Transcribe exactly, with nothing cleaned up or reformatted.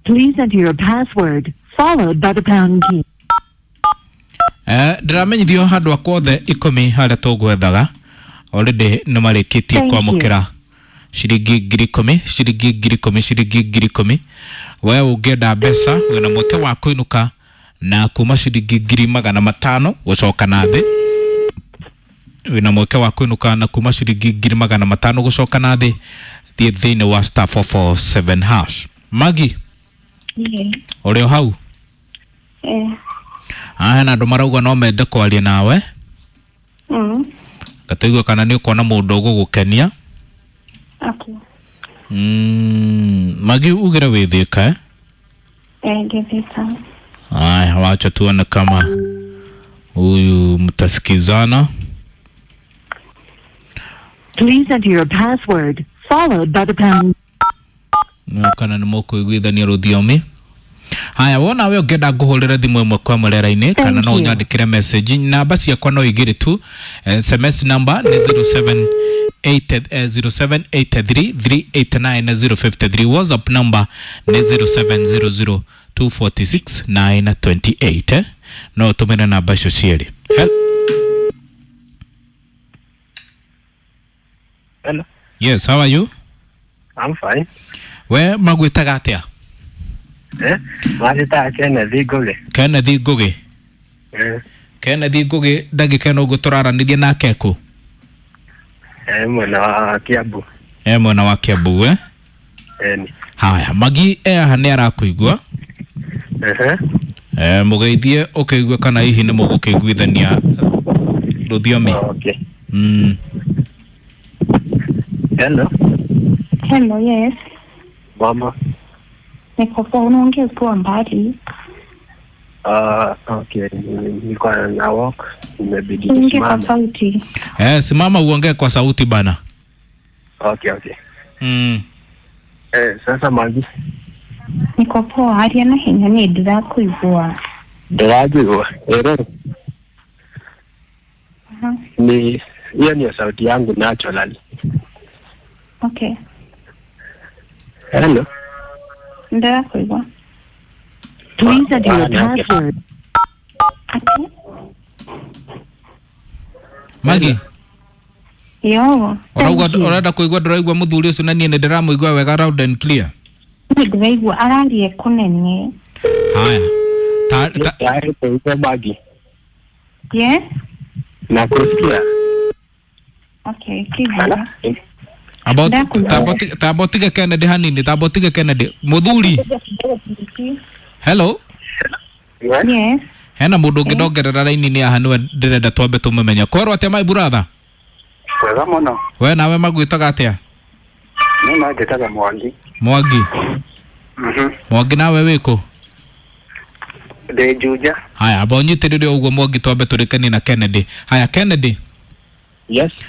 Please enter your password followed by the pound key. Eh, ndiramenyithio handwa kwothe ikumi haria tugwethaga already nĩ marĩkĩtie kwamũkĩra ciringi ngiri ikũmi ciringi ngiri ikũmi ciringi ngiri ikũmi. Wewe ũngĩenda mbeca wĩna mweke wa kũinũka na kuma ciringi ngiri magana matano gũcoka na thĩ. Wĩna mweke wa kũinũka na kuma ciringi ngiri magana matano gũcoka na thĩ. Thiĩ thĩinĩ wa star four four seven hash. Magi, yeah. Ũrĩ o hau? Eh. Ah, na andũ marauga no mende kwaria nawe. Mm. Gataigua kana nĩ ũkuona mũndũ ũgũgũkenia. Okay. Mm, Magi ugire withika eh? Eh, ngethika. Haya, wacha tuone kama huyu mtasikizana. Please enter your password followed by the pound. No kana nĩ mũkũiguithania rũthiomi. Haya, wona we ũngĩenda ngũhũrĩre thimũ ĩmwe kwa mũrera-inĩ kana no ũnyandĩkĩre message. Namba ciakwa no igĩrĩ tu. S M S number nĩ zero seven eight three three eight nine zero five three. WhatsApp number nĩ zero seven zero zero two four six nine two eight. Eh? No tumene namba icio cierĩ. Hello. Yes, how are you? I'm fine. We magwĩtaga atĩa? Eh? Magwĩtaga Kennedy Ngugi. Kennedy Ngugi. Eh. Kennedy Ngugi ndagĩka no gũtũraranĩria nake kũ? Eh, mwena wa Kiambu. Eh, mwena wa Kiambu eh? Eh. Haya, Magi eh nĩ arakũigua. Eh. Eh, mũgeithie ũkĩigua kana hihi nĩ mũgũkĩiguithania rũthiomi. Okay. Mm. Hello. Hello, yes. Mama. Niko poa, unaongea ukiwa mbali. Ah, uh, okay. Niko na walk. Nimebidi Unaongea kwa nisimame. sauti. Eh, simama uongee kwa sauti bana. Okay, okay. Mm. Eh, sasa Magi. Niko poa, haria na hinya nĩ ndĩrakũigua. Ndĩrajigua. Ero. Aha. Ni hiyo ni sauti yangu naturally. Okay. Hello. Ndĩrakũigua. Please enter your password. Okay. Magi, Yo. ũrauga ũrenda kũigua ndĩraigua mũthuri ũcio na niĩ nĩ ndĩramũigua wega loud and clear. Ndĩraigua ararie kũnene. Haya. Ta ta Tayari kwa Magi. Yes. Na kusikia. Okay, kiza. about Ndakũigua. taboti tabotige Kennedy hanini tabotige Kennedy mũthuri. Hello. Yes. Hena mũndũ ũngĩndongerera raini-inĩ haha nĩwe ndĩrenda twambe tũmũmenya. Kwerwo atĩa my brother? Wega mũno. We nawe magwĩtaga atĩa? Mimi naitwa Mwangi. Mwangi. Mhm. Mwangi nawe wĩkũ? De Juja. Haya, aba ũnyitĩrĩre ũguo Mwangi twambe tũrĩkanie na Kennedy. Haya Kennedy. Yes.